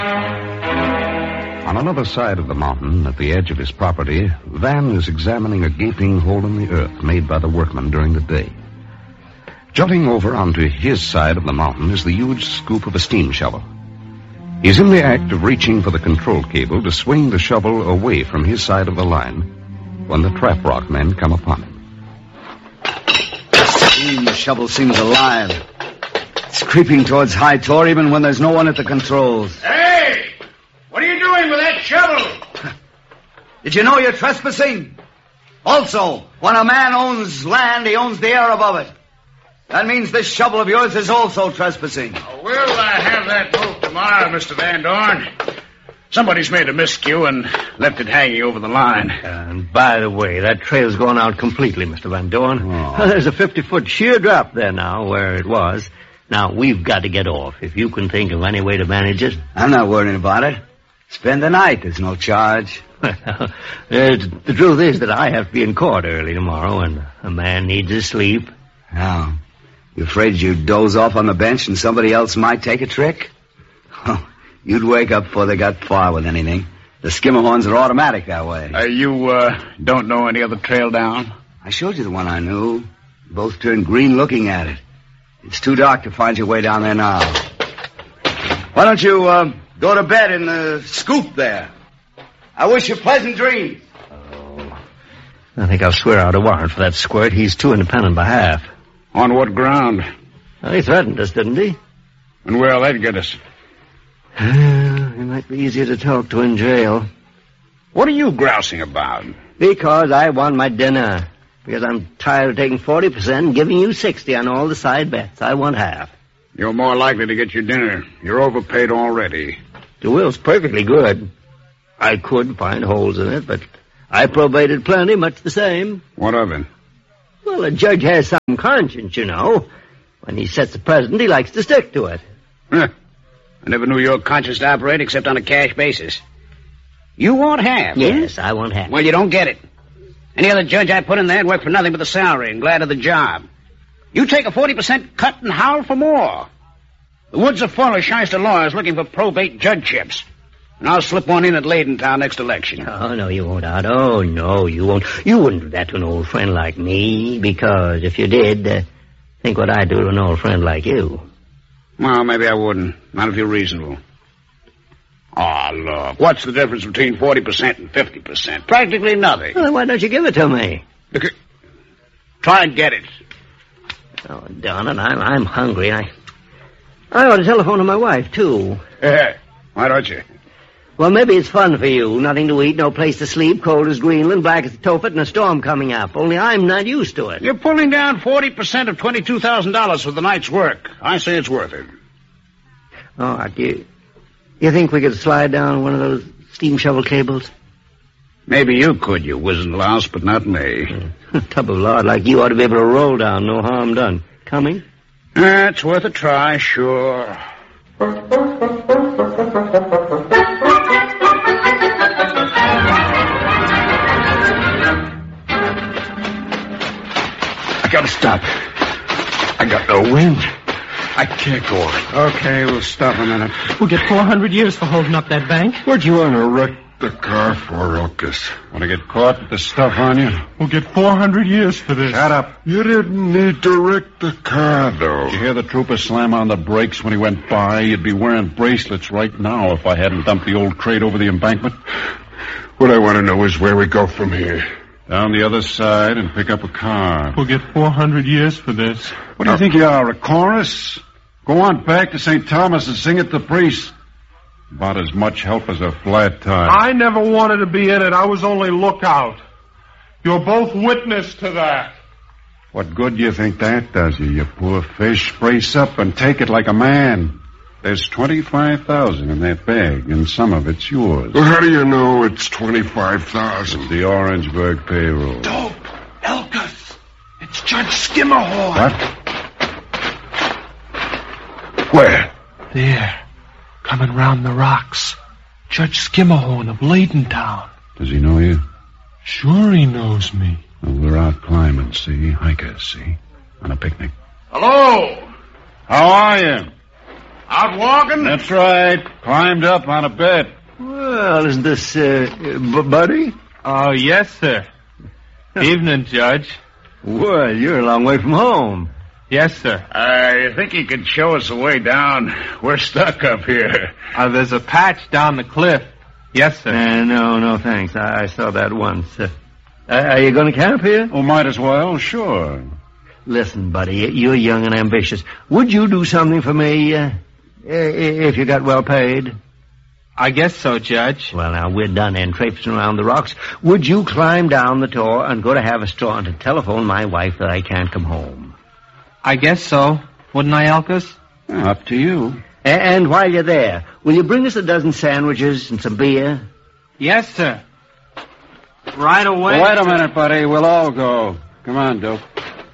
On another side of the mountain, at the edge of his property, Van is examining a gaping hole in the earth made by the workmen during the day. Jutting over onto his side of the mountain is the huge scoop of a steam shovel. He's in the act of reaching for the control cable to swing the shovel away from his side of the line when the trap rock men come upon him. The shovel seems alive. It's creeping towards High Tor even when there's no one at the controls. Hey! What are you doing with that shovel? Did you know you're trespassing? Also, when a man owns land, he owns the air above it. That means this shovel of yours is also trespassing. We'll have that moved tomorrow, Mr. Van Dorn. Somebody's made a miscue and left it hanging over the line. And by the way, that trail's gone out completely, Mr. Van Dorn. Oh. There's a 50-foot sheer drop there now where it was. Now, we've got to get off. If you can think of any way to manage it. I'm not worrying about it. Spend the night. There's no charge. The truth is that I have to be in court early tomorrow, and a man needs his sleep. Now, you afraid you'd doze off on the bench and somebody else might take a trick? Oh, you'd wake up before they got far with anything. The skimmerhorns are automatic that way. You don't know any other trail down? I showed you the one I knew. You both turned green looking at it. It's too dark to find your way down there now. Why don't you go to bed in the scoop there? I wish you pleasant dreams. Oh, I think I'll swear out a warrant for that squirt. He's too independent by half. On what ground? Well, he threatened us, didn't he? And where'll that get us? He might be easier to talk to in jail. What are you grousing about? Because I want my dinner. Because I'm tired of taking 40% and giving you 60 on all the side bets. I want half. You're more likely to get your dinner. You're overpaid already. The will's perfectly good. I could find holes in it, but I probated plenty, much the same. What of it? Well, a judge has some conscience, you know. When he sets a precedent, he likes to stick to it. Huh. I never knew your conscience to operate except on a cash basis. You want half? Yes, I want half. Well, you don't get it. Any other judge I put in there would work for nothing but the salary and glad of the job. You take a 40% cut and howl for more. The woods are full of shyster lawyers looking for probate judgeships. And I'll slip one in at Ladentown next election. Oh, no, you won't, Art. Oh, no, you won't. You wouldn't do that to an old friend like me, because if you did, think what I'd do to an old friend like you. Well, maybe I wouldn't. Not if you're reasonable. Oh, look, what's the difference between 40% and 50%? Practically nothing. Well, why don't you give it to me? Look, try and get it. Oh, darn it, I'm hungry. I ought to telephone to my wife, too. Yeah, why don't you? Well, maybe it's fun for you. Nothing to eat, no place to sleep, cold as Greenland, black as Tophet, and a storm coming up. Only I'm not used to it. You're pulling down 40% of $22,000 for the night's work. I say it's worth it. Oh, do you think we could slide down one of those steam shovel cables? Maybe you could, you wizened louse, but not me. Tub of lard like you ought to be able to roll down, no harm done. Coming? It's worth a try, sure. I gotta stop. I got no wind. I can't go on. Okay, we'll stop a minute. We'll get 400 years for holding up that bank. What'd you want to wreck the car for, Elkus? Want to get caught with the stuff on you? We'll get 400 years for this. Shut up. You didn't need to wreck the car, though. Did you hear the trooper slam on the brakes when he went by? You'd be wearing bracelets right now if I hadn't dumped the old crate over the embankment. What I want to know is where we go from here. Down the other side and pick up a car. We'll get 400 years for this. What do you think you are, a chorus? Go on back to St. Thomas and sing it to the priest. About as much help as a flat tire. I never wanted to be in it. I was only lookout. You're both witness to that. What good do you think that does you, you poor fish? Brace up and take it like a man. There's $25,000 in that bag, and some of it's yours. Well, how do you know it's $25,000? The Orangeburg payroll. Dope! Elkus! It's Judge Skimmerhorn. What? Where? There. Coming round the rocks. Judge Skimmerhorn of Ladentown. Does he know you? Sure he knows me. Well, we're out climbing, see? Hikers, see? On a picnic. Hello! How are you? Out walking? That's right. Climbed up on a bed. Well, isn't this, Buddy? Oh, yes, sir. Evening, Judge. Well, you're a long way from home. Yes, sir. I think you could show us the way down. We're stuck up here. There's a patch down the cliff. Yes, sir. No, thanks. I saw that once. Are you going to camp here? Oh, might as well, sure. Listen, Buddy, you're young and ambitious. Would you do something for me, if you got well paid? I guess so, Judge. Well, now, we're done and traipsing around the rocks. Would you climb down the tor and go to Haverstraw and to telephone my wife that I can't come home? I guess so. Wouldn't I, Elkus? Up to you. And while you're there, will you bring us a dozen sandwiches and some beer? Yes, sir. Right away. Wait a minute, buddy. We'll all go. Come on, Dope.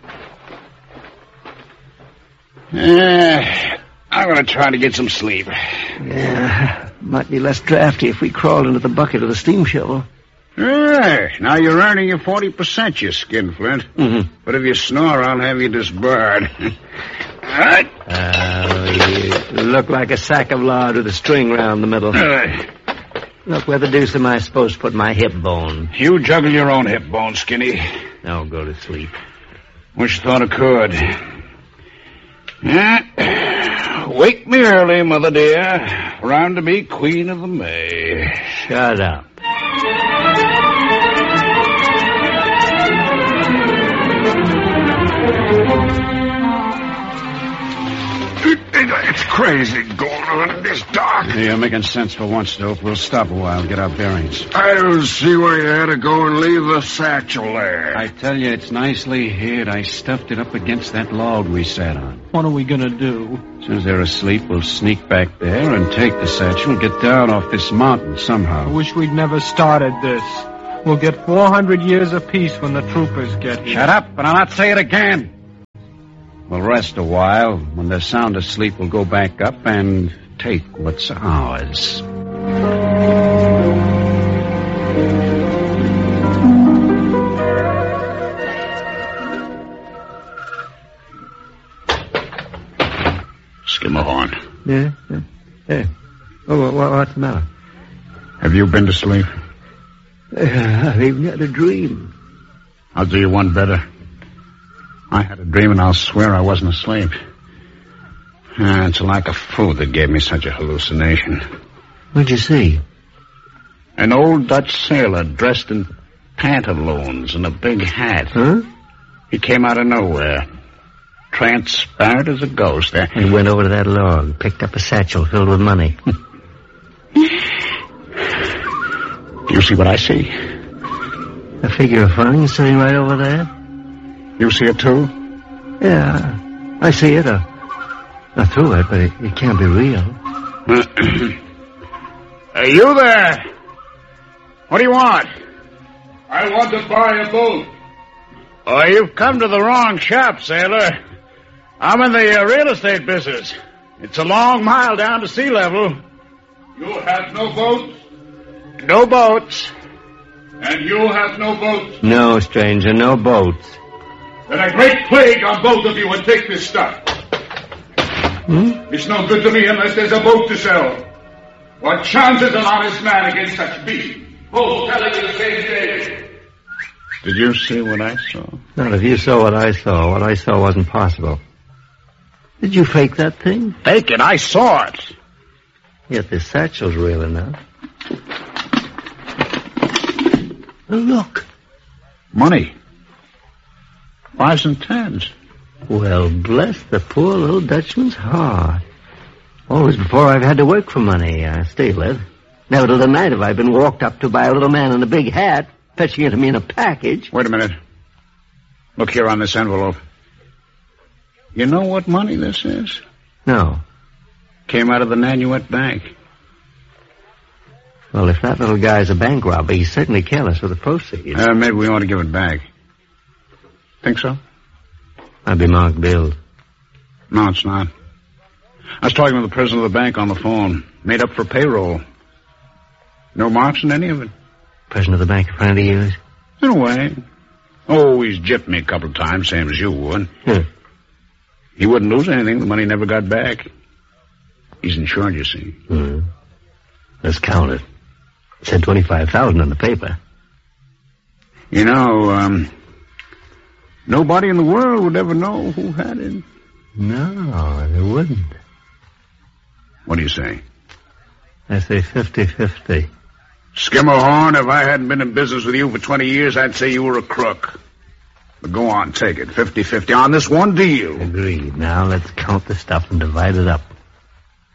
I'm going to try to get some sleep. Yeah, might be less drafty if we crawled into the bucket of the steam shovel. Now you're earning your 40%, you skinflint. Mm-hmm. But if you snore, I'll have you disbarred. All right? You look like a sack of lard with a string round the middle. Look, where the deuce am I supposed to put my hip bone? You juggle your own hip bone, Skinny. Now go to sleep. Wish thought I could. Wake me early, Mother dear. Round to be Queen of the May. Shut up. It's crazy going on in this dark. Yeah, you're making sense for once, Dope. We'll stop a while and get our bearings. I don't see why you had to go and leave the satchel there. I tell you, it's nicely hid. I stuffed it up against that log we sat on. What are we going to do? As soon as they're asleep, we'll sneak back there and take the satchel and get down off this mountain I somehow. wish we'd never started this. We'll get 400 years of peace when the troopers get here. Shut up, and I'll not say it again. We'll rest a while. When they're sound asleep, we'll go back up and take what's ours. Skimmerhorn. Yeah. Hey. Oh, what's the matter? Have you been to sleep? I've even had a dream. I'll do you one better. I had a dream, and I'll swear I wasn't asleep. It's like a food that gave me such a hallucination. What'd you see? An old Dutch sailor dressed in pantaloons and a big hat. Huh? He came out of nowhere, transparent as a ghost. He went over to that log, picked up a satchel filled with money. You see what I see? A figure of fun sitting right over there? You see it, too? Yeah, I see it. Not through it, but it can't be real. Hey, you there? What do you want? I want to buy a boat. Oh, you've come to the wrong shop, sailor. I'm in the real estate business. It's a long mile down to sea level. You have no boats? No boats. And you have no boats? No, stranger, no boats. Then a great plague on both of you and take this stuff. It's no good to me unless there's a boat to sell. What chance is an honest man against such beast? Both telling you the same day. Did you see what I saw? Not if you saw what I saw. What I saw wasn't possible. Did you fake that thing? Fake it. I saw it. Yet this satchel's real enough. Look. Money. 5s and 10s. Well, bless the poor little Dutchman's heart. Always before I've had to work for money, I steal it. Never till the night have I been walked up to by a little man in a big hat, fetching it to me in a package. Wait a minute. Look here on this envelope. You know what money this is? No. Came out of the Nanuet Bank. Well, if that little guy's a bank robber, he's certainly careless with the proceeds. Maybe we ought to give it back. Think so? I'd be marked billed. No, it's not. I was talking to the president of the bank on the phone. Made up for payroll. No marks in any of it. President of the bank in front of you? In a way. Oh, he's gypped me a couple of times, same as you would. He wouldn't lose anything. The money never got back. He's insured, you see. Let's count it. It said 25,000 on the paper. You know, nobody in the world would ever know who had it. No, they wouldn't. What do you say? I say 50-50. Skimmerhorn, if I hadn't been in business with you for 20 years, I'd say you were a crook. But go on, take it. 50-50 on this one deal. Agreed. Now let's count the stuff and divide it up.